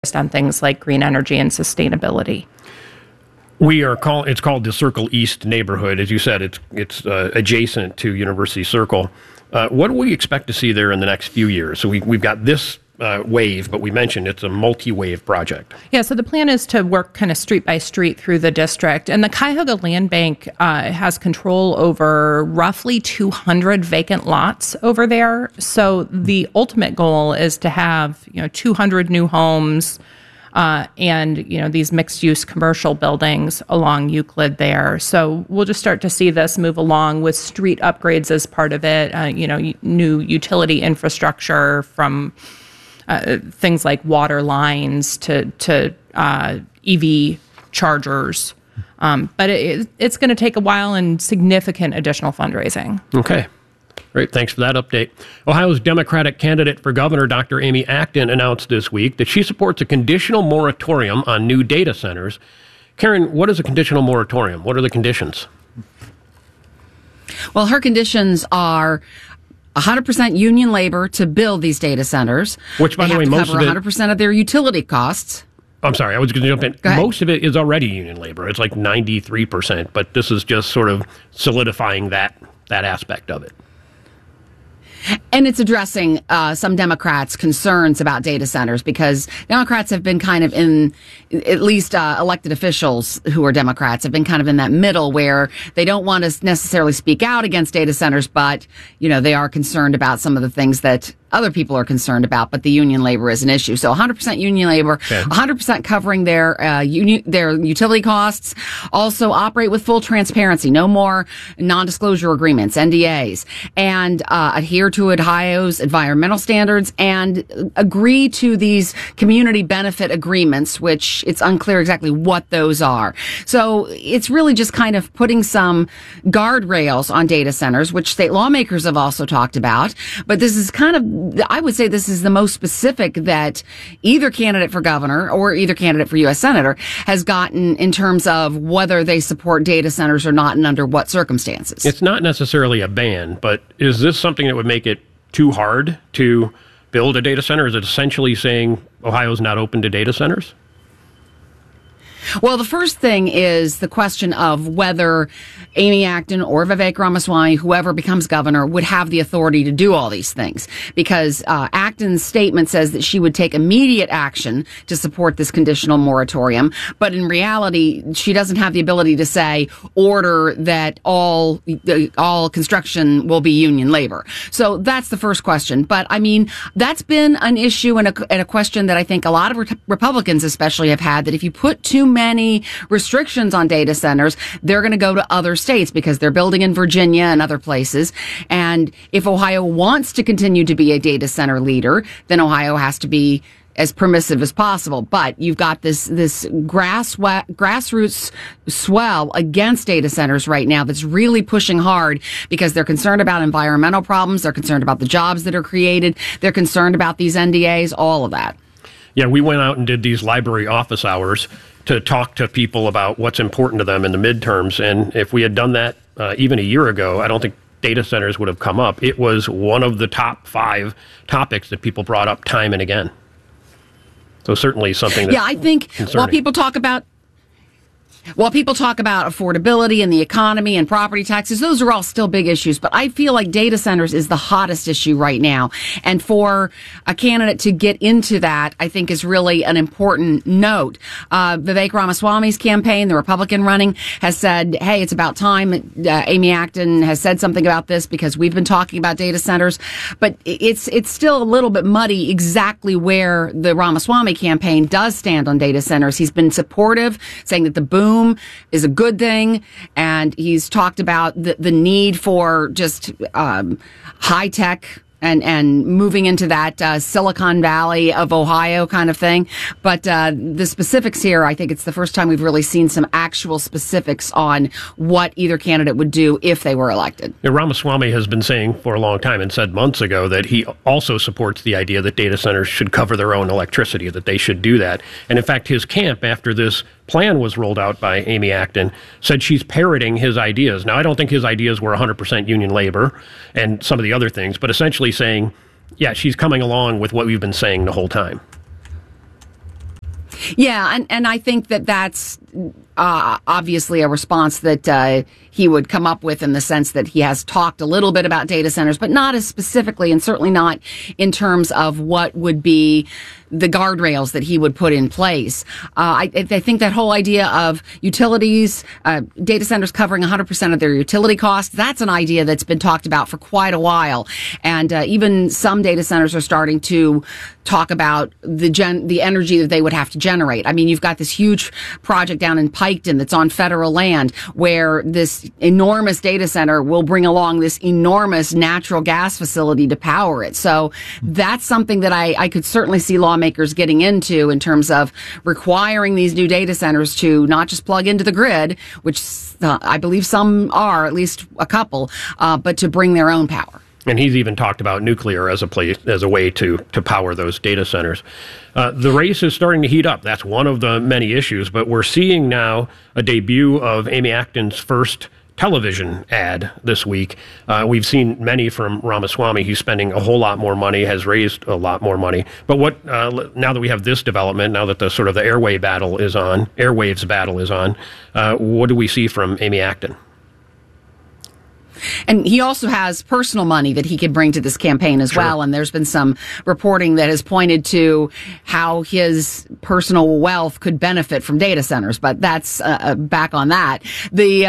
on things like green energy and sustainability. It's called the Circle East neighborhood. As you said, it's adjacent to University Circle. What do we expect to see there in the next few years? So we've got this wave, but we mentioned it's a multi-wave project. Yeah, so the plan is to work kind of street by street through the district. And the Cuyahoga Land Bank has control over roughly 200 vacant lots over there. So the ultimate goal is to have 200 new homes and these mixed-use commercial buildings along Euclid there. So we'll just start to see this move along with street upgrades as part of it. New utility infrastructure from things like water lines to EV chargers. But it's going to take a while and significant additional fundraising. Okay. Great. Thanks for that update. Ohio's Democratic candidate for governor, Dr. Amy Acton, announced this week that she supports a conditional moratorium on new data centers. Karen, what is a conditional moratorium? What are the conditions? Well, her conditions are 100% union labor to build these data centers. Which, by the way, most of it... 100% of their utility costs. I'm sorry, I was going to jump in. Most of it is already union labor. It's like 93%, but this is just sort of solidifying that aspect of it. And it's addressing some Democrats' concerns about data centers, because Democrats have been kind of in, at least elected officials who are Democrats have been kind of in that middle where they don't want to necessarily speak out against data centers, but, they are concerned about some of the things that other people are concerned about, but the union labor is an issue. So 100% union labor, 100% covering their utility costs. Also operate with full transparency. No more non-disclosure agreements, NDAs, and adhere to Ohio's environmental standards and agree to these community benefit agreements, which it's unclear exactly what those are. So it's really just kind of putting some guardrails on data centers, which state lawmakers have also talked about. But this is kind of, I would say this is the most specific that either candidate for governor or either candidate for U.S. Senator has gotten in terms of whether they support data centers or not and under what circumstances. It's not necessarily a ban, but is this something that would make it too hard to build a data center? Is it essentially saying Ohio's not open to data centers? Well, the first thing is the question of whether Amy Acton or Vivek Ramaswamy, whoever becomes governor, would have the authority to do all these things. Because Acton's statement says that she would take immediate action to support this conditional moratorium. But in reality, she doesn't have the ability to say, order that all construction will be union labor. So that's the first question. But I mean, that's been an issue and a question that I think a lot of Republicans especially have had, that if you put too many restrictions on data centers, they're going to go to other states because they're building in Virginia and other places. And if Ohio wants to continue to be a data center leader, then Ohio has to be as permissive as possible. But you've got this grassroots swell against data centers right now that's really pushing hard because they're concerned about environmental problems. They're concerned about the jobs that are created. They're concerned about these NDAs, all of that. Yeah, we went out and did these library office hours to talk to people about what's important to them in the midterms. And if we had done that even a year ago, I don't think data centers would have come up. It was one of the top 5 topics that people brought up time and again. So certainly something that's I think concerning. While people talk about affordability and the economy and property taxes, those are all still big issues. But I feel like data centers is the hottest issue right now. And for a candidate to get into that, I think is really an important note. Vivek Ramaswamy's campaign, the Republican running, has said, hey, it's about time. Amy Acton has said something about this because we've been talking about data centers. But it's still a little bit muddy exactly where the Ramaswamy campaign does stand on data centers. He's been supportive, saying that the boom is a good thing, and he's talked about the need for just high tech and moving into that Silicon Valley of Ohio kind of thing. But the specifics here, I think it's the first time we've really seen some actual specifics on what either candidate would do if they were elected. Yeah, Ramaswamy has been saying for a long time and said months ago that he also supports the idea that data centers should cover their own electricity, that they should do that. And in fact, his camp, after this plan was rolled out by Amy Acton, said she's parroting his ideas. Now, I don't think his ideas were 100% union labor and some of the other things, but essentially saying, yeah, she's coming along with what we've been saying the whole time. Yeah, and I think that's obviously a response that he would come up with, in the sense that he has talked a little bit about data centers, but not as specifically, and certainly not in terms of what would be the guardrails that he would put in place. I think that whole idea of utilities, data centers covering 100% of their utility costs, that's an idea that's been talked about for quite a while. And even some data centers are starting to talk about the energy that they would have to generate. I mean, you've got this huge project down in Piketon that's on federal land, where this enormous data center will bring along this enormous natural gas facility to power it. So that's something that I could certainly see lawmakers getting into, in terms of requiring these new data centers to not just plug into the grid, which I believe some are, at least a couple, but to bring their own power. And he's even talked about nuclear as a way to power those data centers. The race is starting to heat up. That's one of the many issues. But we're seeing now a debut of Amy Acton's first television ad this week. We've seen many from Ramaswamy. He's spending a whole lot more money, has raised a lot more money. But what now that we have this development, now that the sort of the airwaves battle is on, what do we see from Amy Acton? And he also has personal money that he could bring to this campaign as well. And there's been some reporting that has pointed to how his personal wealth could benefit from data centers. But that's back on that. The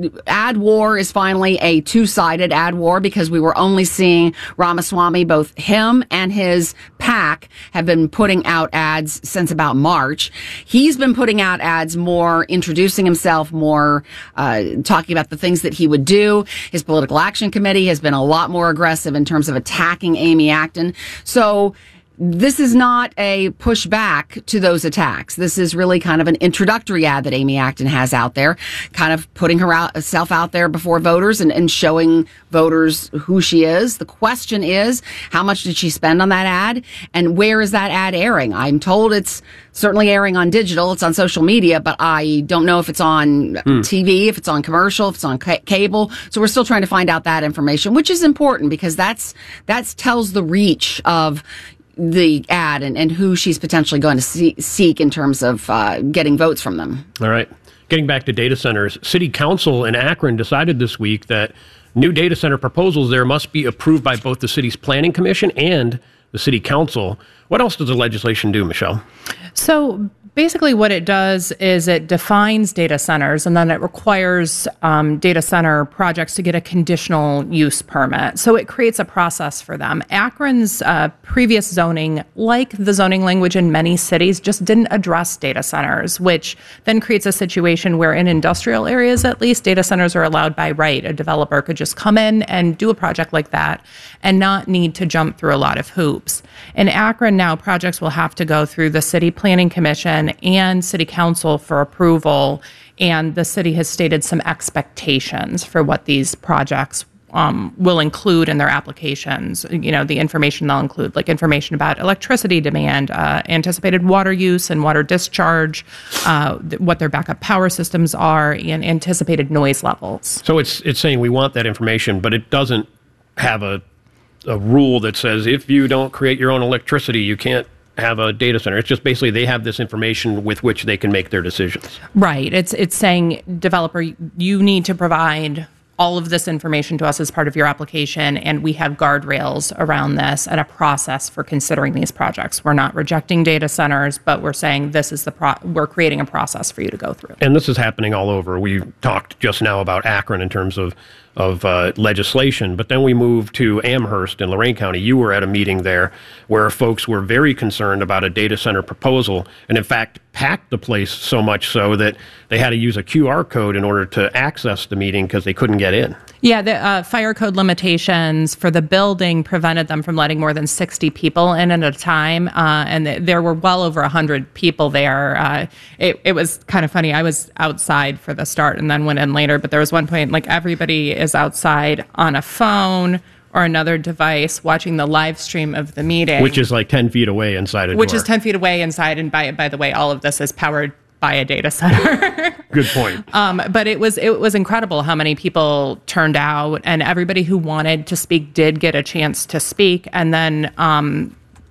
ad war is finally a two-sided ad war, because we were only seeing Ramaswamy. Both him and his PAC have been putting out ads since about March. He's been putting out ads more introducing himself, more talking about the things that he would do. His Political Action Committee has been a lot more aggressive in terms of attacking Amy Acton. So this is not a pushback to those attacks. This is really kind of an introductory ad that Amy Acton has out there, kind of putting herself out there before voters and showing voters who she is. The question is, how much did she spend on that ad, and where is that ad airing? I'm told it's certainly airing on digital. It's on social media, but I don't know if it's on TV, if it's on commercial, if it's on cable. So we're still trying to find out that information, which is important, because that tells the reach of the ad and who she's potentially going to seek in terms of getting votes from them. All right. Getting back to data centers, City Council in Akron decided this week that new data center proposals there must be approved by both the city's planning commission and the city council. What else does the legislation do, Michelle? So basically what it does is it defines data centers, and then it requires data center projects to get a conditional use permit. So it creates a process for them. Akron's previous zoning, like the zoning language in many cities, just didn't address data centers, which then creates a situation where in industrial areas, at least, data centers are allowed by right. A developer could just come in and do a project like that and not need to jump through a lot of hoops. In Akron now, projects will have to go through the city planning commission and city council for approval, and the city has stated some expectations for what these projects will include in their applications. You know, the information they'll include, like information about electricity demand, anticipated water use and water discharge, what their backup power systems are, and anticipated noise levels. So it's saying we want that information, but it doesn't have a rule that says if you don't create your own electricity, you can't have a data center. It's just basically they have this information with which they can make their decisions. Right. It's saying, developer, you need to provide all of this information to us as part of your application, and we have guardrails around this and a process for considering these projects. We're not rejecting data centers, but we're saying this is we're creating a process for you to go through. And this is happening all over. We talked just now about Akron in terms of legislation, but then we moved to Amherst in Lorain County. You were at a meeting there where folks were very concerned about a data center proposal, and in fact packed the place so much so that they had to use a QR code in order to access the meeting because they couldn't get in. Yeah, the fire code limitations for the building prevented them from letting more than 60 people in at a time, and there were well over 100 people there. It was kind of funny. I was outside for the start and then went in later, but there was one point, like, everybody is outside on a phone or another device watching the live stream of the meeting. Which is like 10 feet away inside a door. Which is 10 feet away inside, and by the way, all of this is powered by a data center. Good point. But it was incredible how many people turned out, and everybody who wanted to speak did get a chance to speak. And then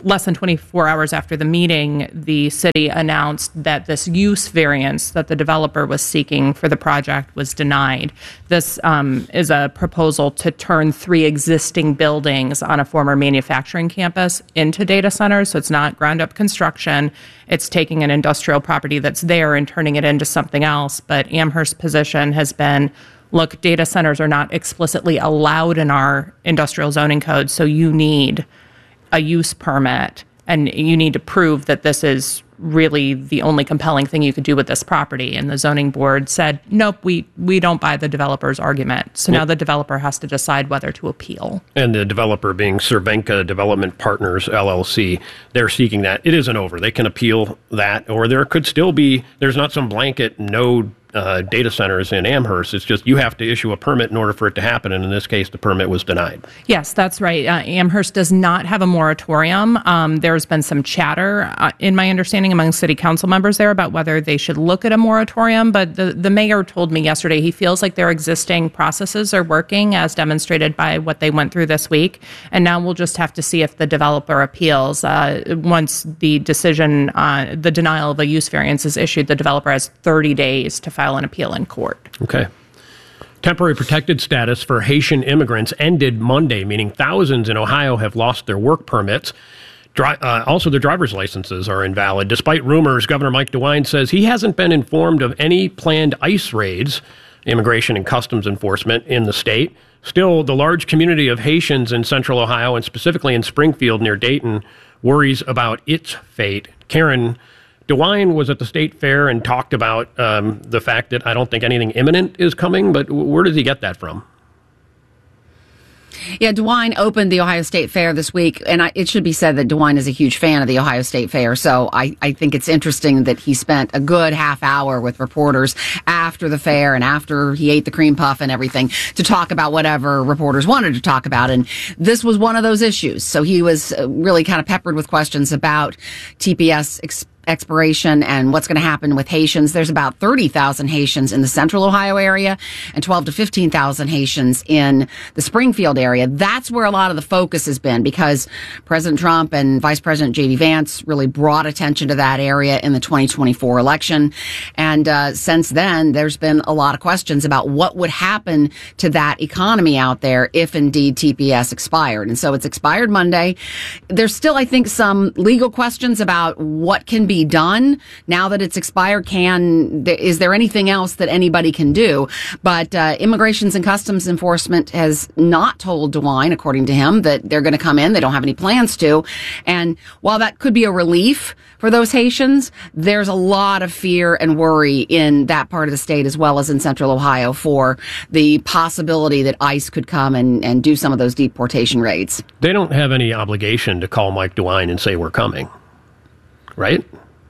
less than 24 hours after the meeting, the city announced that this use variance that the developer was seeking for the project was denied. This is a proposal to turn 3 existing buildings on a former manufacturing campus into data centers. So it's not ground-up construction. It's taking an industrial property that's there and turning it into something else. But Amherst's position has been, look, data centers are not explicitly allowed in our industrial zoning code, so you need a use permit, and you need to prove that this is really the only compelling thing you could do with this property. And the zoning board said, nope, we don't buy the developer's argument. So now the developer has to decide whether to appeal. And the developer being Cervenka Development Partners, LLC, they're seeking that. It isn't over. They can appeal that, or there could still be, there's not some blanket no data centers in Amherst. It's just you have to issue a permit in order for it to happen, and in this case, the permit was denied. Yes, that's right. Amherst does not have a moratorium. There's been some chatter, in my understanding, among city council members there about whether they should look at a moratorium, but the mayor told me yesterday he feels like their existing processes are working, as demonstrated by what they went through this week, and now we'll just have to see if the developer appeals. Once the decision, the denial of a use variance is issued, the developer has 30 days to file an appeal in court. Okay. Temporary protected status for Haitian immigrants ended Monday, meaning thousands in Ohio have lost their work permits. Also, their driver's licenses are invalid. Despite rumors, Governor Mike DeWine says he hasn't been informed of any planned ICE raids, Immigration and Customs Enforcement, in the state. Still, the large community of Haitians in central Ohio, and specifically in Springfield near Dayton, worries about its fate. Karen, DeWine was at the state fair and talked about the fact that I don't think anything imminent is coming, but where does he get that from? Yeah, DeWine opened the Ohio State Fair this week, and it should be said that DeWine is a huge fan of the Ohio State Fair, so I think it's interesting that he spent a good half hour with reporters after the fair and after he ate the cream puff and everything to talk about whatever reporters wanted to talk about, and this was one of those issues. So he was really kind of peppered with questions about TPS expiration and what's going to happen with Haitians. There's about 30,000 Haitians in the central Ohio area and 12 to 15,000 Haitians in the Springfield area. That's where a lot of the focus has been because President Trump and Vice President J.D. Vance really brought attention to that area in the 2024 election. And since then, there's been a lot of questions about what would happen to that economy out there if indeed TPS expired. And so it's expired Monday. There's still, I think, some legal questions about what can be done now that it's expired. Is there anything else that anybody can do? But Immigrations and Customs Enforcement has not told DeWine, according to him, that they're going to come in. They don't have any plans to. And while that could be a relief for those Haitians, there's a lot of fear and worry in that part of the state as well as in central Ohio for the possibility that ICE could come and do some of those deportation raids. They don't have any obligation to call Mike DeWine and say we're coming, right?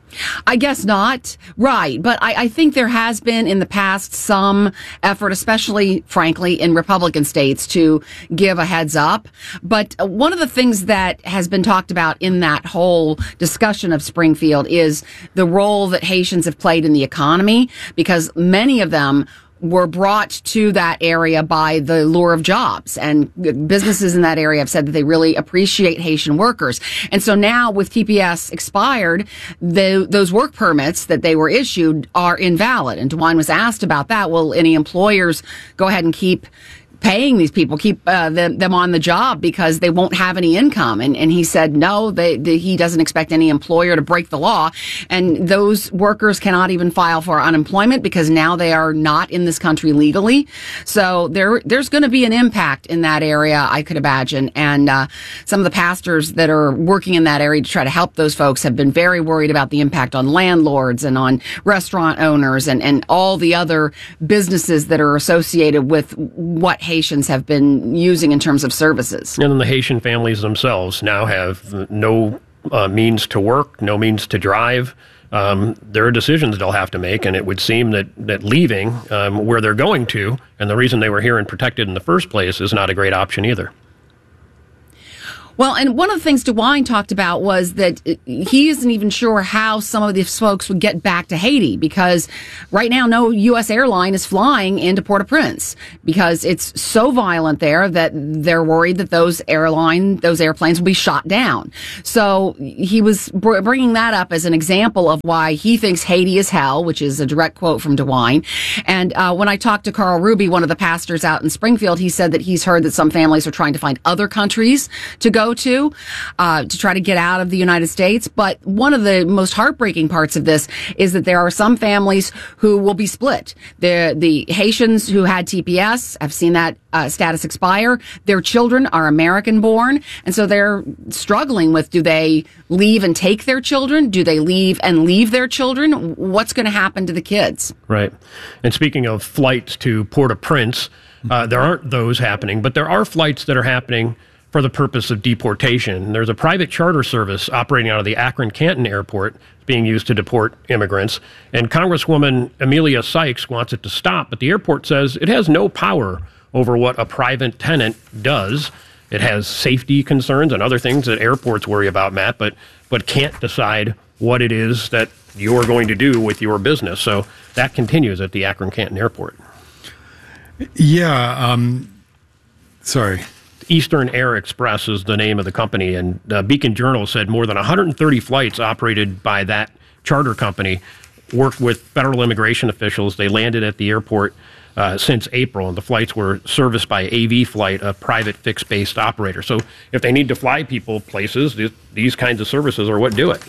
I guess not. Right. But I think there has been in the past some effort, especially, frankly, in Republican states to give a heads up. But one of the things that has been talked about in that whole discussion of Springfield is the role that Haitians have played in the economy, because many of them were brought to that area by the lure of jobs, and businesses in that area have said that they really appreciate Haitian workers. And so now with TPS expired, those work permits that they were issued are invalid. And DeWine was asked about that. Will any employers go ahead and keep paying these people, keep them on the job because they won't have any income? And he said no, he doesn't expect any employer to break the law. And those workers cannot even file for unemployment because now they are not in this country legally. So there's going to be an impact in that area, I could imagine. And some of the pastors that are working in that area to try to help those folks have been very worried about the impact on landlords and on restaurant owners and all the other businesses that are associated with what Haitians have been using in terms of services. And then the Haitian families themselves now have no means to work, no means to drive. There are decisions they'll have to make, and it would seem that leaving where they're going to, and the reason they were here and protected in the first place, is not a great option either. Well, and one of the things DeWine talked about was that he isn't even sure how some of these folks would get back to Haiti, because right now no U.S. airline is flying into Port-au-Prince because it's so violent there that they're worried that those airplanes will be shot down. So he was bringing that up as an example of why he thinks Haiti is hell, which is a direct quote from DeWine. And when I talked to Carl Ruby, one of the pastors out in Springfield, he said that he's heard that some families are trying to find other countries to go to try to get out of the United States. But one of the most heartbreaking parts of this is that there are some families who will be split. The Haitians who had TPS have seen that status expire. Their children are American born. And so they're struggling with, do they leave and take their children? Do they leave and leave their children? What's going to happen to the kids? Right. And speaking of flights to Port-au-Prince, there aren't those happening, but there are flights that are happening for the purpose of deportation. There's a private charter service operating out of the Akron-Canton Airport being used to deport immigrants. And Congresswoman Emilia Sykes wants it to stop, but the airport says it has no power over what a private tenant does. It has safety concerns and other things that airports worry about, Matt, but can't decide what it is that you're going to do with your business. So that continues at the Akron-Canton Airport. Yeah. Sorry. Eastern Air Express is the name of the company, and Beacon Journal said more than 130 flights operated by that charter company worked with federal immigration officials. They landed at the airport since April, and the flights were serviced by AV Flight, a private fixed-based operator. So if they need to fly people places, these kinds of services are what do it.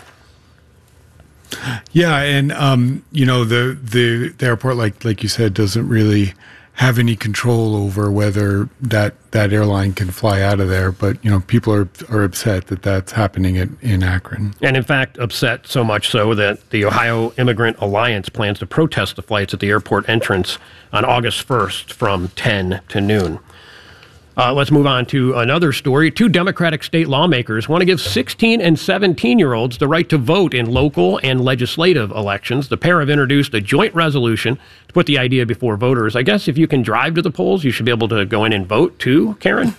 Yeah, and the airport, like you said, doesn't really have any control over whether that airline can fly out of there. But, people are upset that that's happening in Akron. And in fact, upset so much so that the Ohio Immigrant Alliance plans to protest the flights at the airport entrance on August 1st from 10 to noon. Let's move on to another story. 2 Democratic state lawmakers want to give 16 and 17-year-olds the right to vote in local and legislative elections. The pair have introduced a joint resolution to put the idea before voters. I guess if you can drive to the polls, you should be able to go in and vote too, Karen?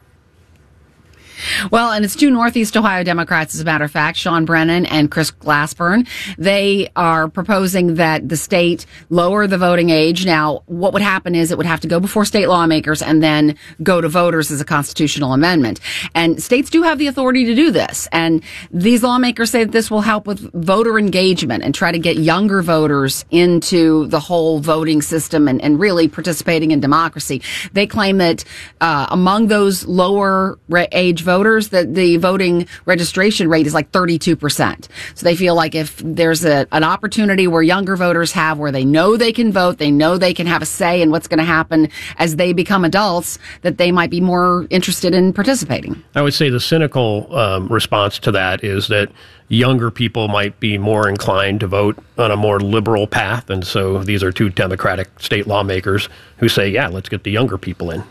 Well, and it's 2 Northeast Ohio Democrats, as a matter of fact, Sean Brennan and Chris Glassburn. They are proposing that the state lower the voting age. Now, what would happen is it would have to go before state lawmakers and then go to voters as a constitutional amendment. And states do have the authority to do this. And these lawmakers say that this will help with voter engagement and try to get younger voters into the whole voting system and really participating in democracy. They claim that among those lower age voters, that the voting registration rate is like 32%. So they feel like if there's an opportunity where younger voters where they know they can vote, they know they can have a say in what's going to happen as they become adults, that they might be more interested in participating. I would say the cynical response to that is that younger people might be more inclined to vote on a more liberal path. And so these are 2 Democratic state lawmakers who say, yeah, let's get the younger people in.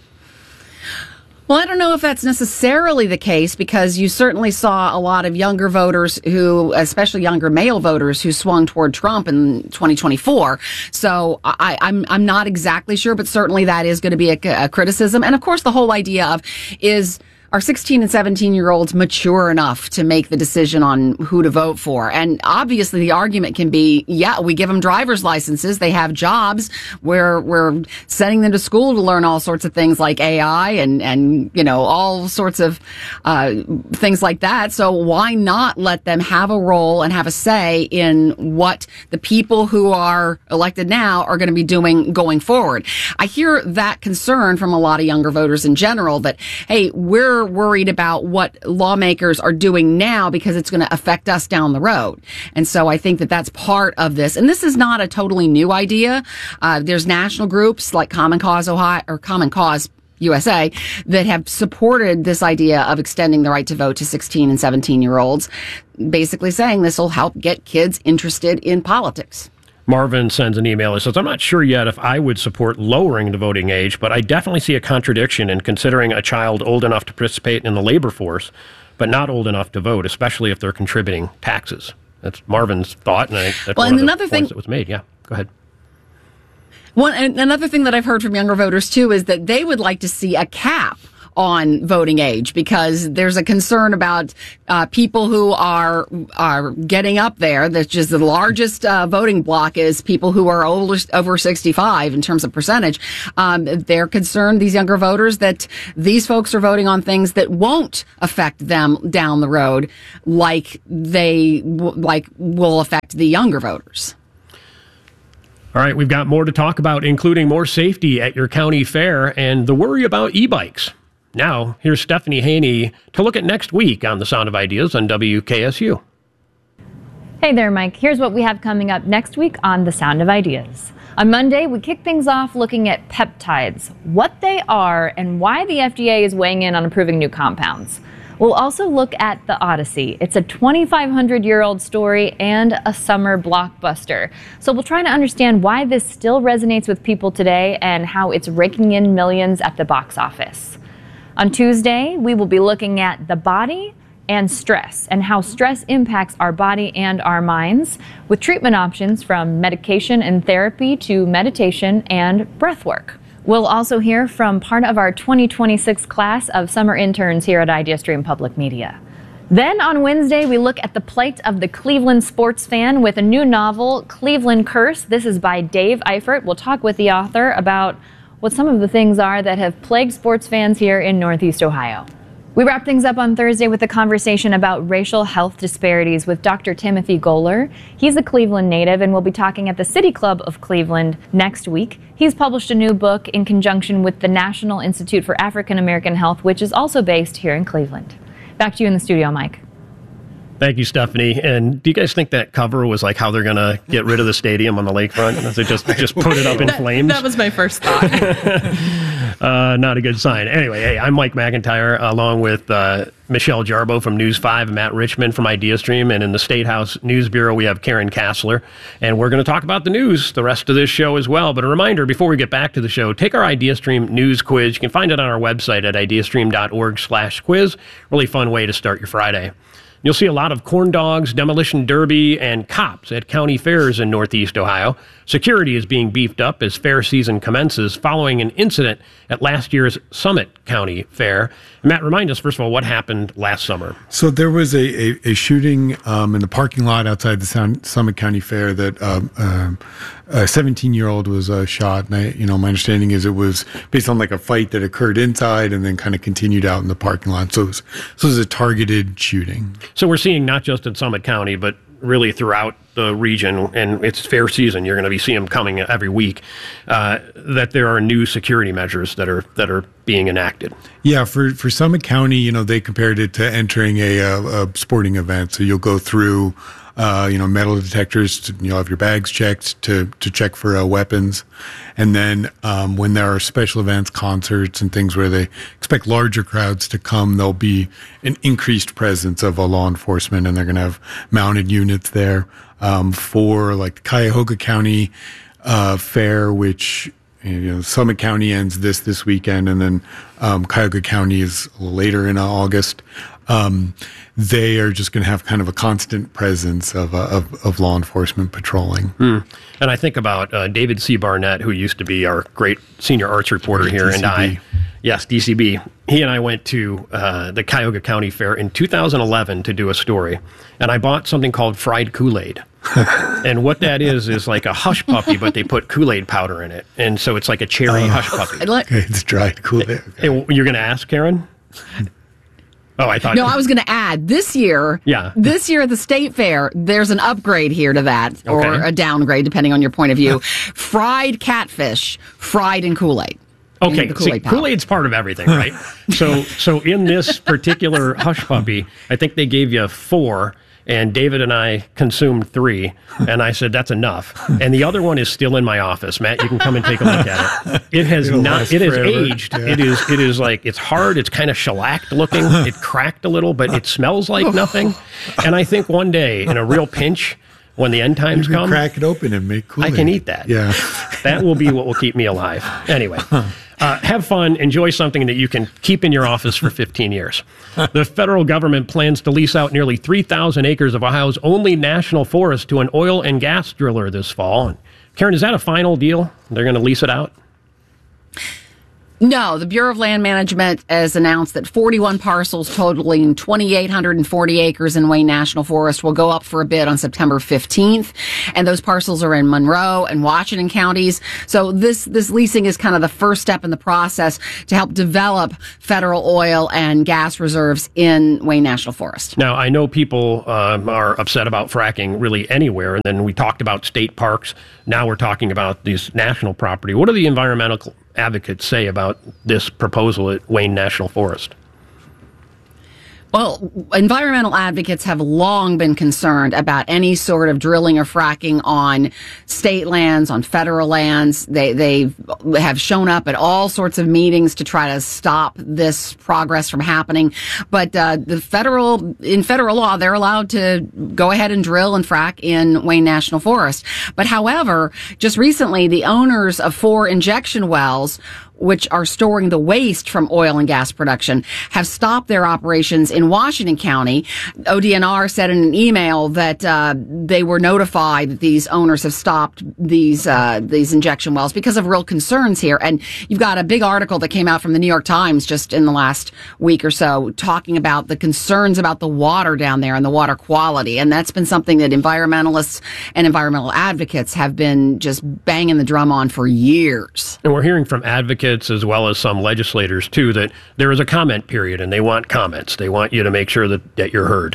Well, I don't know if that's necessarily the case, because you certainly saw a lot of younger voters who, especially younger male voters, who swung toward Trump in 2024. So I'm not exactly sure, but certainly that is going to be a criticism. And of course, the whole idea of are 16 and 17-year-olds mature enough to make the decision on who to vote for? And obviously the argument can be, yeah, we give them driver's licenses. They have jobs. We're sending them to school to learn all sorts of things like AI and all sorts of things like that. So why not let them have a role and have a say in what the people who are elected now are going to be doing going forward? I hear that concern from a lot of younger voters in general that, hey, we're worried about what lawmakers are doing now because it's going to affect us down the road. And so I think that that's part of this. And this is not a totally new idea. There's national groups like Common Cause Ohio or Common Cause USA that have supported this idea of extending the right to vote to 16 and 17-year-olds, basically saying this will help get kids interested in politics. Marvin sends an email that says, I'm not sure yet if I would support lowering the voting age, but I definitely see a contradiction in considering a child old enough to participate in the labor force, but not old enough to vote, especially if they're contributing taxes. That's Marvin's thought, and that's one of the points that was made. Yeah, go ahead. Another thing that I've heard from younger voters, too, is that they would like to see a cap on voting age, because there's a concern about people who are getting up there. That's just the largest voting block is people who are over 65 in terms of percentage. They're concerned, these younger voters, that these folks are voting on things that won't affect them down the road, like will affect the younger voters. All right, we've got more to talk about, including more safety at your county fair and the worry about e-bikes. Now, here's Stephanie Haney to look at next week on The Sound of Ideas on WKSU. Hey there, Mike. Here's what we have coming up next week on The Sound of Ideas. On Monday, we kick things off looking at peptides, what they are, and why the FDA is weighing in on approving new compounds. We'll also look at The Odyssey. It's a 2,500-year-old story and a summer blockbuster. So we'll try to understand why this still resonates with people today and how it's raking in millions at the box office. On Tuesday, we will be looking at the body and stress and how stress impacts our body and our minds, with treatment options from medication and therapy to meditation and breath work. We'll also hear from part of our 2026 class of summer interns here at IdeaStream Public Media. Then on Wednesday, we look at the plight of the Cleveland sports fan with a new novel, Cleveland Curse. This is by Dave Eifert. We'll talk with the author about what some of the things are that have plagued sports fans here in Northeast Ohio. We wrap things up on Thursday with a conversation about racial health disparities with Dr. Timothy Goler. He's a Cleveland native and will be talking at the City Club of Cleveland next week. He's published a new book in conjunction with the National Institute for African American Health, which is also based here in Cleveland. Back to you in the studio, Mike. Thank you, Stephanie. And do you guys think that cover was like how they're going to get rid of the stadium on the lakefront? They just put it up in flames? That was my first thought. Not a good sign. Anyway, hey, I'm Mike McIntyre, along with Michelle Jarbo from News 5 and Matt Richmond from IdeaStream. And in the State House News Bureau, we have Karen Kassler. And we're going to talk about the news the rest of this show as well. But a reminder, before we get back to the show, take our IdeaStream news quiz. You can find it on our website at ideastream.org/quiz. Really fun way to start your Friday. You'll see a lot of corn dogs, demolition derby, and cops at county fairs in Northeast Ohio. Security is being beefed up as fair season commences following an incident at last year's Summit County Fair. Matt, remind us, first of all, what happened last summer. So there was a shooting in the parking lot outside the Summit County Fair that a 17-year-old was shot. And my understanding is it was based on like a fight that occurred inside and then kind of continued out in the parking lot. So it was a targeted shooting. So we're seeing not just in Summit County, but really throughout the region, and it's fair season, you're going to be seeing them coming every week, that there are new security measures that are being enacted. Yeah, for Summit County, they compared it to entering a sporting event. So you'll go through metal detectors, you'll have your bags checked to check for weapons. And then when there are special events, concerts, and things where they expect larger crowds to come, there'll be an increased presence of law enforcement, and they're going to have mounted units there. For like the Cuyahoga County Fair, which Summit County ends this weekend, and then Cuyahoga County is later in August. They are just going to have kind of a constant presence of law enforcement patrolling. And I think about David C. Barnett, who used to be our great senior arts reporter here, DCB. Yes, DCB. He and I went to the Cuyahoga County Fair in 2011 to do a story, and I bought something called fried Kool-Aid. And what that is like a hush puppy, but they put Kool-Aid powder in it, and so it's like a cherry hush puppy. Okay, it's dried Kool-Aid. Okay. You're going to ask, Karen? Oh, I thought... No, I was going to add, this year at the State Fair, there's an upgrade here to that, or a downgrade, depending on your point of view. Fried catfish, fried in Kool-Aid. Okay, Kool-Aid's part of everything, right? So in this particular hush puppy, I think they gave you 4, and David and I consumed 3, and I said, that's enough. And the other one is still in my office. Matt, you can come and take a look at it. It has aged. Yeah. It is like, it's hard, it's kind of shellacked looking, it cracked a little, but it smells like nothing. And I think one day, in a real pinch, when the end times come, crack it open and make Kool-Aid. I can eat that. Yeah. That will be what will keep me alive. Anyway. Have fun, enjoy something that you can keep in your office for 15 years. The federal government plans to lease out nearly 3,000 acres of Ohio's only national forest to an oil and gas driller this fall. Karen, is that a final deal? They're going to lease it out? No, the Bureau of Land Management has announced that 41 parcels totaling 2,840 acres in Wayne National Forest will go up for a bid on September 15th. And those parcels are in Monroe and Washington counties. So this leasing is kind of the first step in the process to help develop federal oil and gas reserves in Wayne National Forest. Now, I know people are upset about fracking really anywhere. And then we talked about state parks. Now we're talking about these national property. What do the environmental advocates say about this proposal at Wayne National Forest? Well, environmental advocates have long been concerned about any sort of drilling or fracking on state lands, on federal lands. They have shown up at all sorts of meetings to try to stop this progress from happening. But in federal law, they're allowed to go ahead and drill and frack in Wayne National Forest. But however, just recently, the owners of 4 injection wells, which are storing the waste from oil and gas production, have stopped their operations in Washington County. ODNR said in an email that they were notified that these owners have stopped these injection wells because of real concerns here. And you've got a big article that came out from the New York Times just in the last week or so talking about the concerns about the water down there and the water quality. And that's been something that environmentalists and environmental advocates have been just banging the drum on for years. And we're hearing from advocates as well as some legislators, too, that there is a comment period and they want comments. They want you to make sure that you're heard.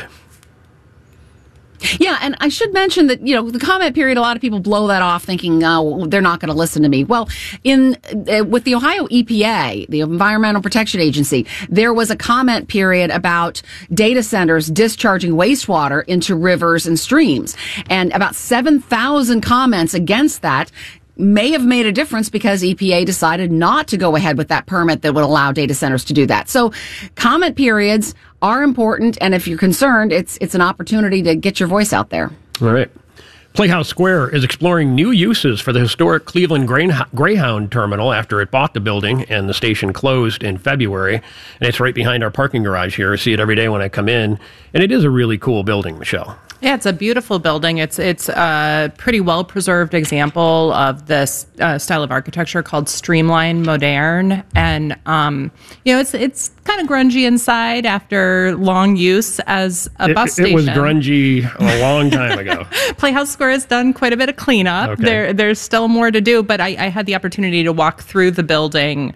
Yeah, and I should mention that, the comment period, a lot of people blow that off thinking, oh, they're not going to listen to me. Well, with the Ohio EPA, the Environmental Protection Agency, there was a comment period about data centers discharging wastewater into rivers and streams. And about 7,000 comments against that may have made a difference because EPA decided not to go ahead with that permit that would allow data centers to do that. So comment periods are important, and if you're concerned, it's an opportunity to get your voice out there. All right. Playhouse Square is exploring new uses for the historic Cleveland Greyhound terminal after it bought the building and the station closed in February. And it's right behind our parking garage here. I see it every day when I come in. And it is a really cool building, Michelle. Yeah, it's a beautiful building. It's a pretty well-preserved example of this style of architecture called Streamline Moderne. And, it's kind of grungy inside after long use as a bus station. It was grungy a long time ago. Playhouse Square has done quite a bit of cleanup. Okay. There's still more to do, but I had the opportunity to walk through the building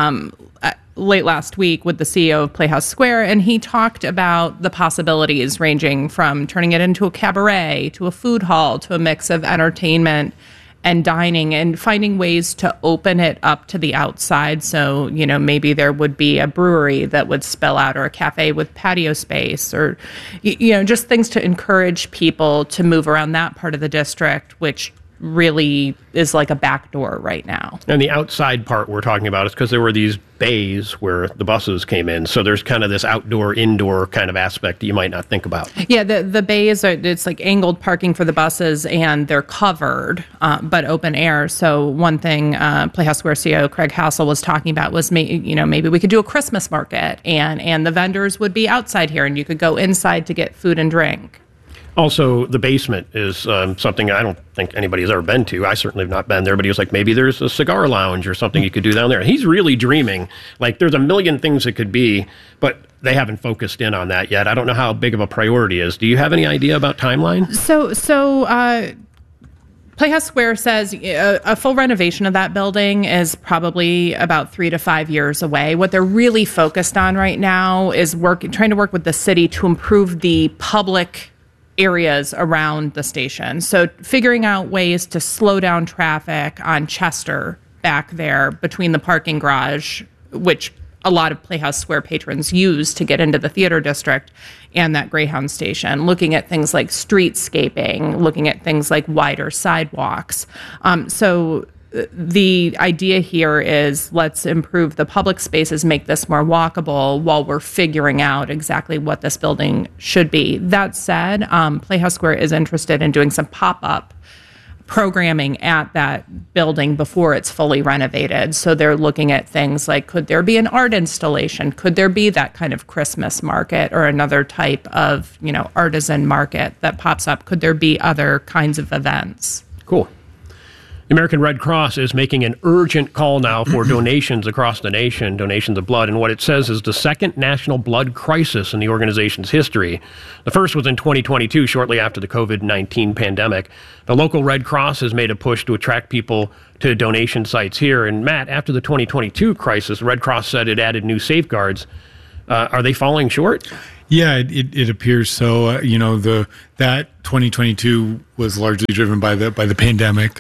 late last week with the CEO of Playhouse Square, and he talked about the possibilities ranging from turning it into a cabaret, to a food hall, to a mix of entertainment and dining, and finding ways to open it up to the outside. So, maybe there would be a brewery that would spill out, or a cafe with patio space, or, just things to encourage people to move around that part of the district, which really is like a back door right now. And the outside part we're talking about is because there were these bays where the buses came in. So there's kind of this outdoor-indoor kind of aspect that you might not think about. Yeah, the bays it's like angled parking for the buses, and they're covered, but open air. So one thing Playhouse Square CEO Craig Hassel was talking about was maybe we could do a Christmas market, and the vendors would be outside here, and you could go inside to get food and drink. Also, the basement is something I don't think anybody's ever been to. I certainly have not been there, but he was like, maybe there's a cigar lounge or something you could do down there. And he's really dreaming. Like, there's a million things it could be, but they haven't focused in on that yet. I don't know how big of a priority is. Do you have any idea about timeline? So Playhouse Square says a full renovation of that building is probably about 3 to 5 years away. What they're really focused on right now is trying to work with the city to improve the public areas around the station. So figuring out ways to slow down traffic on Chester back there between the parking garage, which a lot of Playhouse Square patrons use to get into the theater district, and that Greyhound station, looking at things like streetscaping, looking at things like wider sidewalks. So the idea here is let's improve the public spaces, make this more walkable while we're figuring out exactly what this building should be. That said, Playhouse Square is interested in doing some pop-up programming at that building before it's fully renovated. So they're looking at things like, could there be an art installation? Could there be that kind of Christmas market or another type of, artisan market that pops up? Could there be other kinds of events? Cool. The American Red Cross is making an urgent call now for donations across the nation, donations of blood. And what it says is the second national blood crisis in the organization's history. The first was in 2022, shortly after the COVID-19 pandemic. The local Red Cross has made a push to attract people to donation sites here. And Matt, after the 2022 crisis, the Red Cross said it added new safeguards. Are they falling short? Yeah, it appears so. That 2022 was largely driven by the pandemic.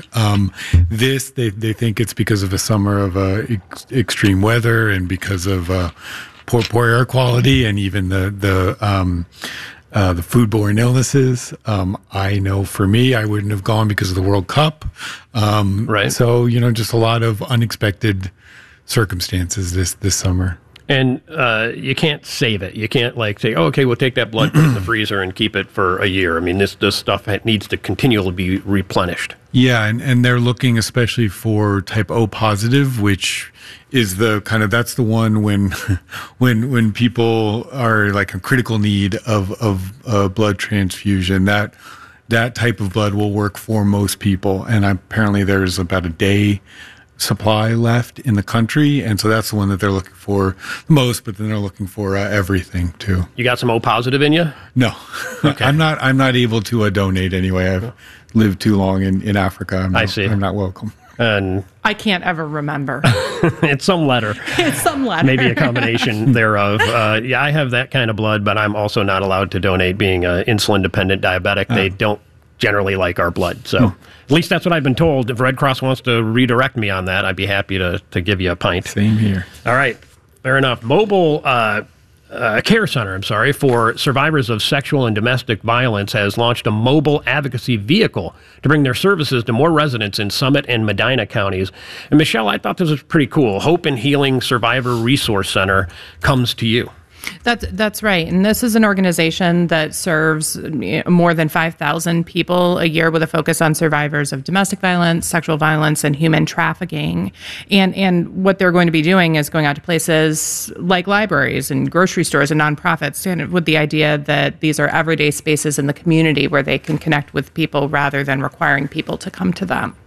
They think it's because of a summer of extreme weather and because of poor air quality and even the foodborne illnesses. I know for me, I wouldn't have gone because of the World Cup. Right. So just a lot of unexpected circumstances this summer. And you can't save it. You can't say, oh, okay, we'll take that blood, put it in the freezer, and keep it for a year. I mean, this stuff needs to continually be replenished. Yeah, and they're looking especially for type O positive, which is that's the one when people are like a critical need of blood transfusion. That type of blood will work for most people, and apparently there's about a day supply left in the country, and so that's the one that they're looking for the most. But then they're looking for everything too. You got some O positive in you? No, okay. I'm not able to donate anyway. I've lived too long in Africa. I see. I'm not welcome. And I can't ever remember. It's some letter. It's some letter. Maybe a combination thereof. Yeah, I have that kind of blood, but I'm also not allowed to donate. Being an insulin-dependent diabetic, they don't generally like our blood. So at least that's what I've been told. If Red Cross wants to redirect me on that, I'd be happy to give you a pint. Same here. All right. Fair enough. Mobile Care Center, for survivors of sexual and domestic violence has launched a mobile advocacy vehicle to bring their services to more residents in Summit and Medina counties. And Michelle, I thought this was pretty cool. Hope and Healing Survivor Resource Center comes to you. That's right. And this is an organization that serves more than 5,000 people a year with a focus on survivors of domestic violence, sexual violence, and human trafficking. And what they're going to be doing is going out to places like libraries and grocery stores and nonprofits, and with the idea that these are everyday spaces in the community where they can connect with people rather than requiring people to come to them.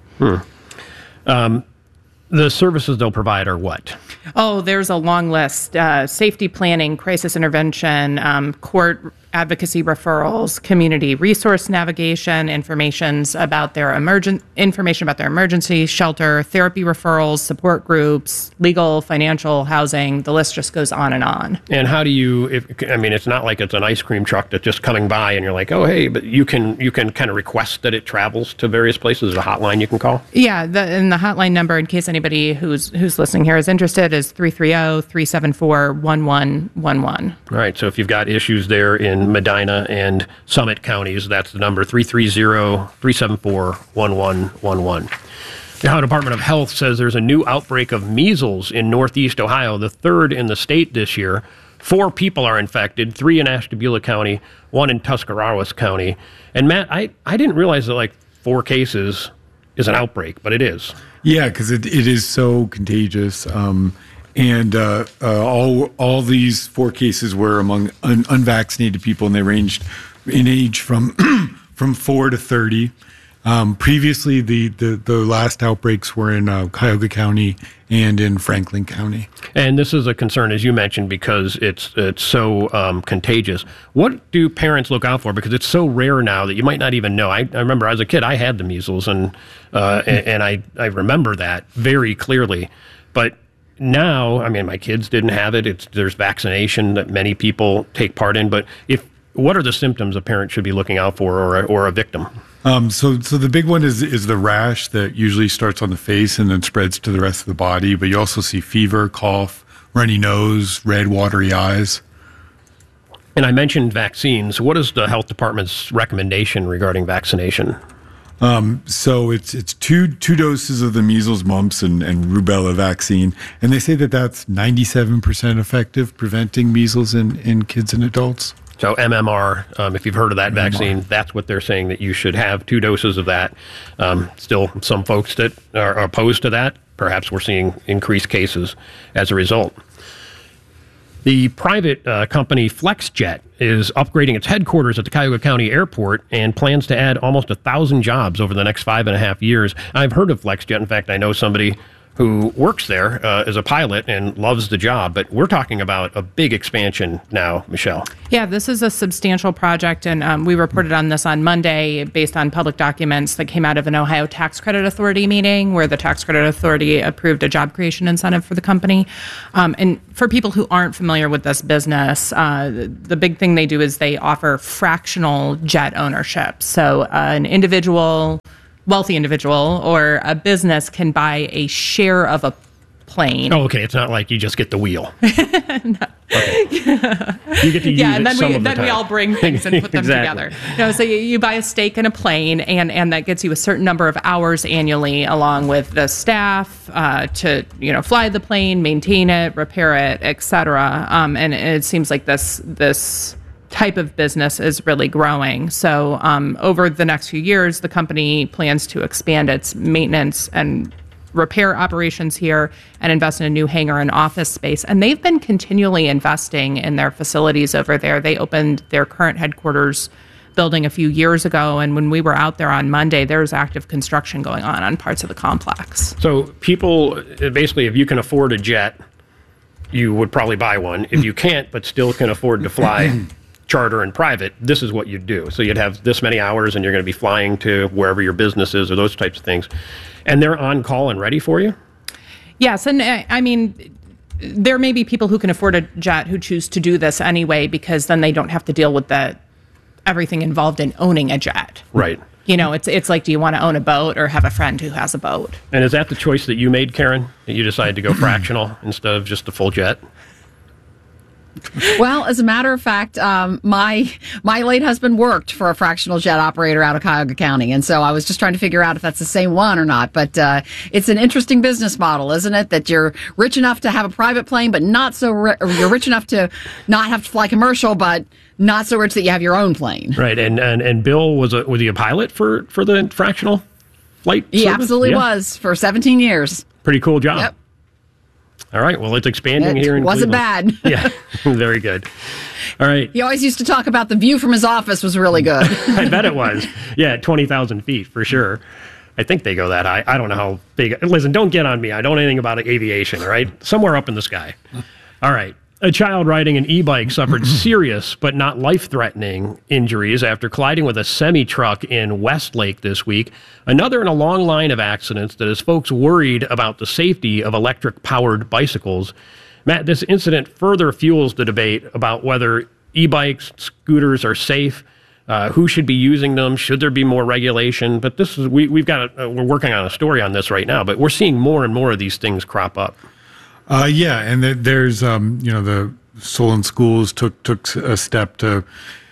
The services they'll provide are what? Oh, there's a long list. Safety planning, crisis intervention, court advocacy referrals, community resource navigation, information about their emergency shelter, therapy referrals, support groups, legal, financial, housing. The list just goes on and on. And how do you? It's not like it's an ice cream truck that's just coming by and you're like, oh, hey, but you can kind of request that it travels to various places. There's a hotline you can call. Yeah, and the hotline number, in case anybody who's listening here is interested, is 330-374-1111. All right. So if you've got issues there in Medina and Summit counties, that's the number, 330-374-1111. The Ohio Department of Health says there's a new outbreak of measles in Northeast Ohio, the third in the state this year. 4 people are infected, 3 in Ashtabula County, 1 in Tuscarawas County. And Matt, I didn't realize that 4 cases is an outbreak, but it is. Yeah, because it is so contagious. And all these 4 cases were among unvaccinated people, and they ranged in age from 4 to 30. Previously, the last outbreaks were in Cuyahoga County and in Franklin County. And this is a concern, as you mentioned, because it's so contagious. What do parents look out for? Because it's so rare now that you might not even know. I remember as a kid, I had the measles, and I remember that very clearly. But now, my kids didn't have it. There's vaccination that many people take part in. But what are the symptoms a parent should be looking out for, or a victim? So the big one is the rash that usually starts on the face and then spreads to the rest of the body. But you also see fever, cough, runny nose, red, watery eyes. And I mentioned vaccines. What is the health department's recommendation regarding vaccination? So it's two doses of the measles, mumps, and rubella vaccine, and they say that that's 97% effective preventing measles in kids and adults. So MMR, if you've heard of that vaccine, that's what they're saying, that you should have 2 doses of that. Still, some folks that are opposed to that, perhaps we're seeing increased cases as a result. The private company FlexJet is upgrading its headquarters at the Cuyahoga County Airport and plans to add almost 1,000 jobs over the next 5.5 years. I've heard of FlexJet. In fact, I know somebody who works there as a pilot and loves the job. But we're talking about a big expansion now, Michelle. Yeah, this is a substantial project, and we reported on this on Monday based on public documents that came out of an Ohio Tax Credit Authority meeting where the Tax Credit Authority approved a job creation incentive for the company. And for people who aren't familiar with this business, the big thing they do is they offer fractional jet ownership. So an wealthy individual or a business can buy a share of a plane. Oh, okay. It's not like you just get the wheel. No. Okay. You get to use and it some of the time. we all bring things and put them Exactly. together. So you buy a stake in a plane, and that gets you a certain number of hours annually, along with the staff to fly the plane, maintain it, repair it, etc. And it seems like this type of business is really growing. So over the next few years, the company plans to expand its maintenance and repair operations here and invest in a new hangar and office space. And they've been continually investing in their facilities over there. They opened their current headquarters building a few years ago. And when we were out there on Monday, there was active construction going on parts of the complex. So people, basically, if you can afford a jet, you would probably buy one. If you can't, but still can afford to fly charter and private, this is what you'd do. So you'd have this many hours and you're going to be flying to wherever your business is or those types of things. And they're on call and ready for you? Yes. And I mean, there may be people who can afford a jet who choose to do this anyway, because then they don't have to deal with everything involved in owning a jet. Right. It's like, do you want to own a boat or have a friend who has a boat? And is that the choice that you made, Karen? That you decided to go fractional instead of just the full jet? Well, as a matter of fact, my late husband worked for a fractional jet operator out of Cuyahoga County, and so I was just trying to figure out if that's the same one or not. But it's an interesting business model, isn't it? That you're rich enough to have a private plane, but not so you're rich enough to not have to fly commercial, but not so rich that you have your own plane. Right. And Bill was he a pilot for the fractional flight service? He absolutely was for 17 years. Pretty cool job. Yep. All right. Well, it's expanding here in Cleveland. Cleveland. Wasn't bad. Yeah. Very good. All right. He always used to talk about the view from his office was really good. I bet it was. Yeah, 20,000 feet for sure. I think they go that high. I don't know how big. Listen, don't get on me. I don't know anything about aviation, all right? Somewhere up in the sky. All right. A child riding an e-bike suffered serious but not life-threatening injuries after colliding with a semi-truck in Westlake this week. Another in a long line of accidents that has folks worried about the safety of electric-powered bicycles. Matt, this incident further fuels the debate about whether e-bikes, scooters are safe, who should be using them, should there be more regulation. But this is we're working on a story on this right now, but we're seeing more and more of these things crop up. Yeah, and there's the Solon Schools took a step to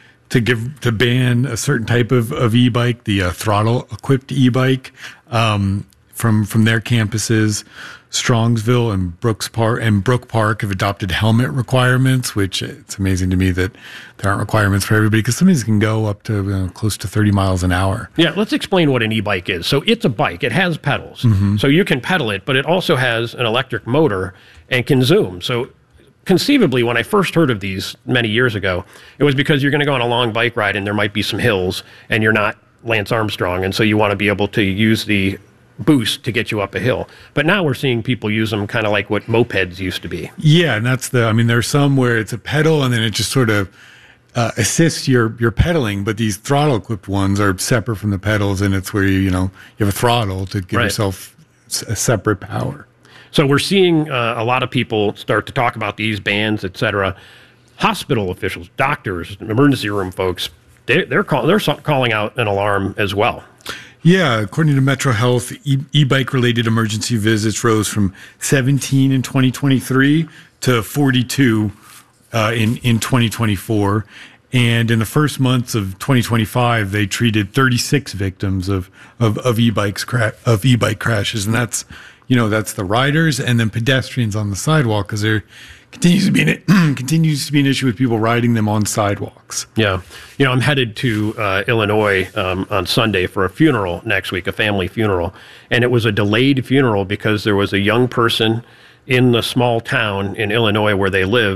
ban a certain type of e-bike, the throttle equipped e-bike, from their campuses. Strongsville and Brook Park have adopted helmet requirements, which it's amazing to me that there aren't requirements for everybody, because some of these can go up to close to 30 miles an hour. Yeah, let's explain what an e-bike is. So it's a bike. It has pedals. Mm-hmm. So you can pedal it, but it also has an electric motor and can zoom. So conceivably, when I first heard of these many years ago, it was because you're going to go on a long bike ride and there might be some hills and you're not Lance Armstrong, and so you want to be able to use the boost to get you up a hill. But now we're seeing people use them kind of like what mopeds used to be. Yeah, and there's some where it's a pedal and then it just sort of assists your pedaling, but these throttle equipped ones are separate from the pedals, and it's where you have a throttle to give yourself a separate power. So we're seeing a lot of people start to talk about these bans, et-cetera. Hospital officials, doctors, emergency room folks, they're calling out an alarm as well. Yeah, according to Metro Health, e-bike-related emergency visits rose from 17 in 2023 to 42 in 2024. And in the first months of 2025, they treated 36 victims of e-bike crashes, and that's the riders and then pedestrians on the sidewalk, because there continues to be an issue with people riding them on sidewalks. Yeah. I'm headed to Illinois on Sunday for a funeral next week, a family funeral. And it was a delayed funeral because there was a young person in the small town in Illinois where they live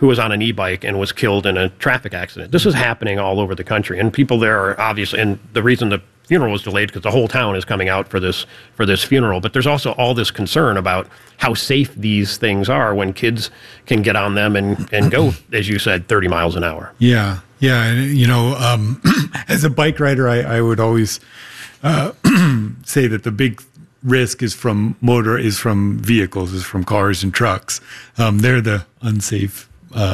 who was on an e-bike and was killed in a traffic accident. This is happening all over the country, and people there are obviously, and the reason the funeral was delayed because the whole town is coming out for this funeral. But there's also all this concern about how safe these things are when kids can get on them and go, as you said, 30 miles an hour. Yeah. And, as a bike rider, I would always say that the big risk is from vehicles, is from cars and trucks. They're the unsafe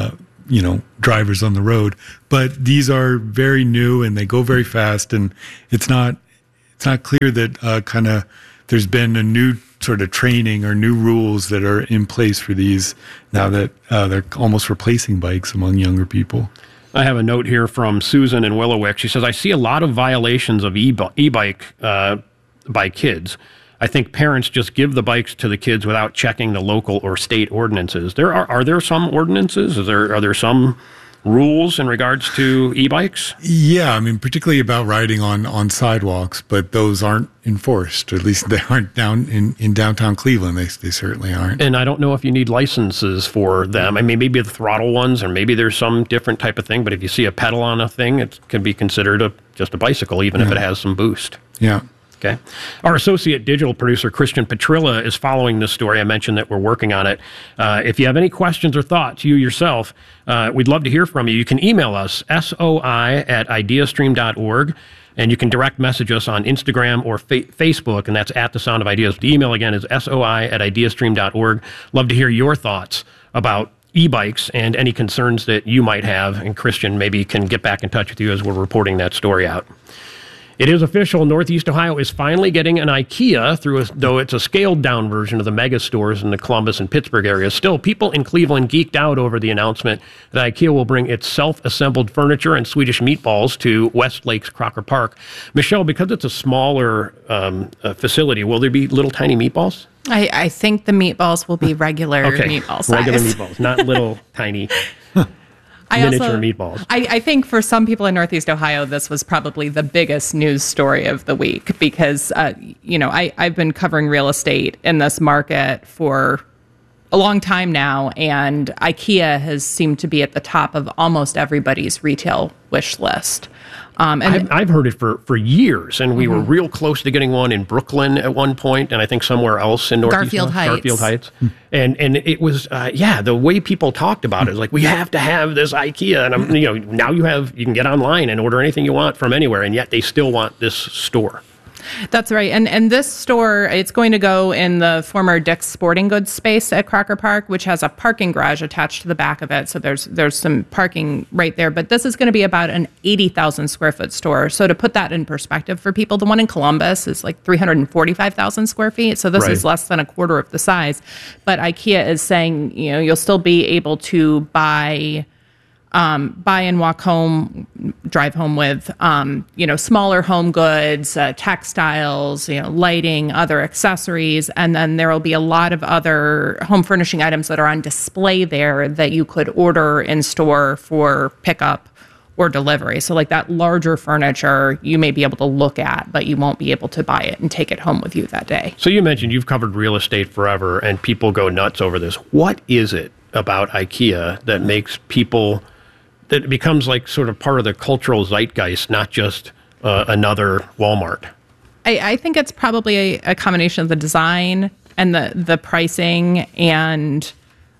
drivers on the road, but these are very new and they go very fast, and it's not clear that there's been a new sort of training or new rules that are in place for these now that they're almost replacing bikes among younger people. I have a note here from Susan in Willowick. She says, I see a lot of violations of e-bike by kids. I think parents just give the bikes to the kids without checking the local or state ordinances. Are there some ordinances? Are there some rules in regards to e-bikes? Yeah, I mean, particularly about riding on sidewalks, but those aren't enforced. At least they aren't down in downtown Cleveland. They certainly aren't. And I don't know if you need licenses for them. I mean, maybe the throttle ones, or maybe there's some different type of thing. But if you see a pedal on a thing, it can be considered just a bicycle, even if it has some boost. Yeah. Okay. Our associate digital producer, Christian Petrilla, is following this story. I mentioned that we're working on it. If you have any questions or thoughts, you yourself, we'd love to hear from you. You can email us, soi@ideastream.org, and you can direct message us on Instagram or Facebook, and that's at The Sound of Ideas. The email again is soi@ideastream.org. Love to hear your thoughts about e-bikes and any concerns that you might have, and Christian maybe can get back in touch with you as we're reporting that story out. It is official. Northeast Ohio is finally getting an IKEA, though it's a scaled-down version of the mega stores in the Columbus and Pittsburgh areas. Still, people in Cleveland geeked out over the announcement that IKEA will bring its self-assembled furniture and Swedish meatballs to Westlake's Crocker Park. Michelle, because it's a smaller facility, will there be little tiny meatballs? I think the meatballs will be regular meatball size. Regular meatballs, not little tiny miniature meatballs. I think for some people in Northeast Ohio, this was probably the biggest news story of the week because, I've been covering real estate in this market for a long time now, and IKEA has seemed to be at the top of almost everybody's retail wish list. I've heard it for years, and we were real close to getting one in Brooklyn at one point, and I think somewhere else in Northeast Garfield Heights. And it was the way people talked about it is like, we have to have this IKEA, and now you can get online and order anything you want from anywhere, and yet they still want this store. That's right. And this store, it's going to go in the former Dick's Sporting Goods space at Crocker Park, which has a parking garage attached to the back of it. So there's some parking right there. But this is going to be about an 80,000 square foot store. So to put that in perspective for people, the one in Columbus is like 345,000 square feet. So this is less than a quarter of the size. But IKEA is saying, you'll still be able to buy and walk home, drive home with, smaller home goods, textiles, lighting, other accessories. And then there will be a lot of other home furnishing items that are on display there that you could order in store for pickup or delivery. So like that larger furniture, you may be able to look at, but you won't be able to buy it and take it home with you that day. So you mentioned you've covered real estate forever and people go nuts over this. What is it about IKEA that makes people... that it becomes like sort of part of the cultural zeitgeist, not just another Walmart? I think it's probably a combination of the design and the pricing and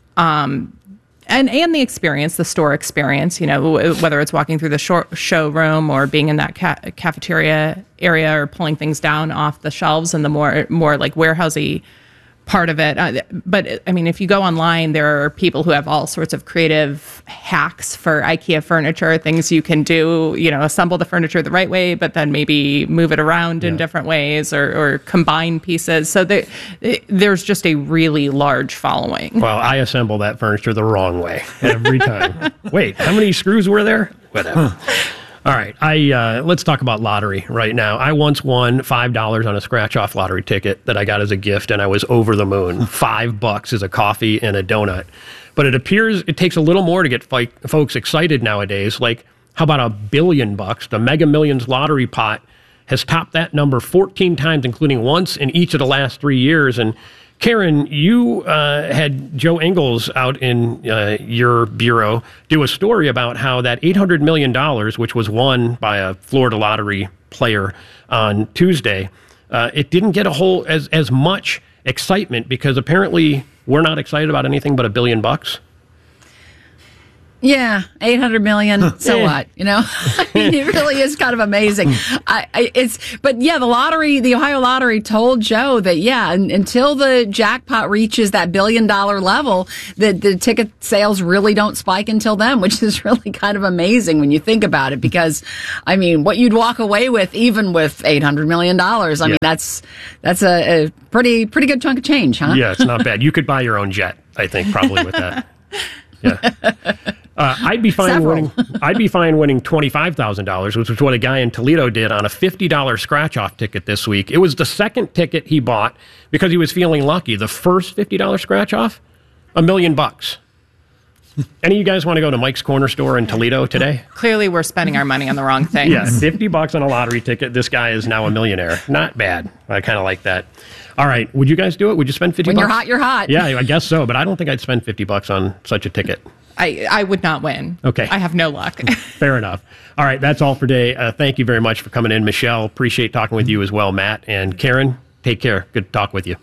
the experience, the store experience, whether it's walking through the showroom or being in that cafeteria area or pulling things down off the shelves and the more like warehousey part of it. But I mean, if you go online, there are people who have all sorts of creative hacks for IKEA furniture, things you can do, assemble the furniture the right way, but then maybe move it around in different ways or combine pieces. So there's just a really large following. Well, I assemble that furniture the wrong way every time. Wait, how many screws were there? Whatever. All right, let's talk about lottery right now. I once won $5 on a scratch-off lottery ticket that I got as a gift, and I was over the moon. $5 is a coffee and a donut. But it appears it takes a little more to get folks excited nowadays. Like, how about $1 billion? The Mega Millions lottery pot has topped that number 14 times, including once in each of the last 3 years. And Karen, you had Joe Ingles out in your bureau do a story about how that $800 million, which was won by a Florida lottery player on Tuesday, it didn't get as much excitement because apparently we're not excited about anything but $1 billion. Yeah, 800 million. So what? You know, I mean, it really is kind of amazing. But yeah, the Ohio Lottery told Joe that until the jackpot reaches that $1 billion level, the ticket sales really don't spike until then, which is really kind of amazing when you think about it. Because I mean, what you'd walk away with, even with $800 million, I mean, that's a pretty good chunk of change, huh? Yeah, it's not bad. You could buy your own jet, I think, probably with that. Yeah. I'd be fine winning $25,000, which is what a guy in Toledo did on a $50 scratch-off ticket this week. It was the second ticket he bought because he was feeling lucky. The first $50 scratch-off, $1 million. Any of you guys want to go to Mike's Corner Store in Toledo today? Clearly, we're spending our money on the wrong things. Yeah, $50 on a lottery ticket. This guy is now a millionaire. Not bad. I kind of like that. All right, would you guys do it? Would you spend $50? When you're hot, you're hot. Yeah, I guess so, but I don't think I'd spend $50 on such a ticket. I would not win. Okay. I have no luck. Fair enough. All right, that's all for today. Thank you very much for coming in, Michelle. Appreciate talking with you as well, Matt. And Karen, take care. Good to talk with you.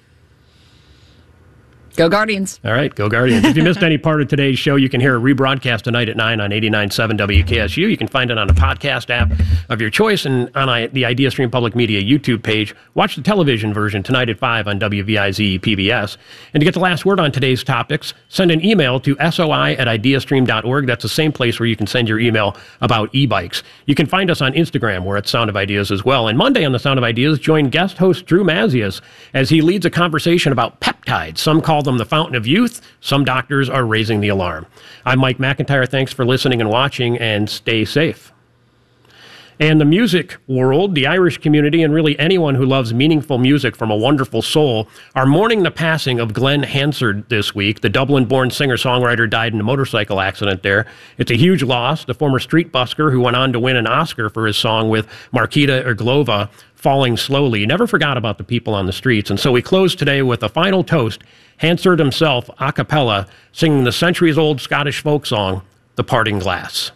Go Guardians. All right, go Guardians. If you missed any part of today's show, you can hear a rebroadcast tonight at 9 on 89.7 WKSU. You can find it on the podcast app of your choice and on the IdeaStream Public Media YouTube page. Watch the television version tonight at 5 on WVIZ PBS. And to get the last word on today's topics, send an email to soi@ideastream.org. That's the same place where you can send your email about e-bikes. You can find us on Instagram. We're at Sound of Ideas as well. And Monday on the Sound of Ideas, join guest host Drew Mazias as he leads a conversation about peptides. Some call them the fountain of youth. Some doctors are raising the alarm. I'm Mike McIntyre. Thanks for listening and watching, and stay safe. And the music world, the Irish community, and really anyone who loves meaningful music from a wonderful soul are mourning the passing of Glenn Hansard this week. The Dublin-born singer-songwriter died in a motorcycle accident there. It's a huge loss. The former street busker who went on to win an Oscar for his song with Markita Irglova, Falling Slowly, never forgot about the people on the streets. And so we close today with a final toast. Hansard himself, a cappella, singing the centuries-old Scottish folk song, The Parting Glass.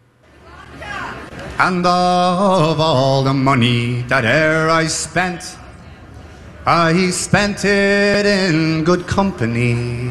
And of all the money that e'er I spent it in good company.